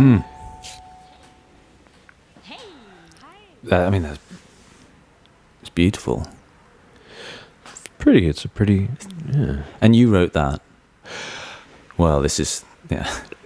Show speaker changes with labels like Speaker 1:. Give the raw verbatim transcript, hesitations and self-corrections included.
Speaker 1: Mm. Uh, I mean, that's, it's beautiful.
Speaker 2: Pretty. It's a pretty. Yeah.
Speaker 1: And you wrote that. Well, this is yeah.